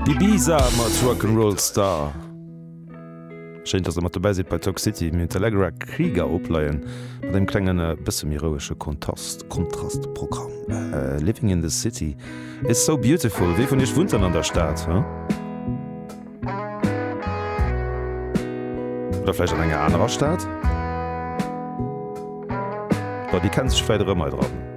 Ibiza mat Rock'n'Roll Star. Scheint ass mat dabei se bei Talk City mit Allegra Krieger opleiien mat dem klengene bësse heroische Kontrastprogramm. Living in the City is so beautiful. Wie vun ichch wunn an der Staat? Oderläch an enger anderer Staat? Di kannst fäiere mal dran.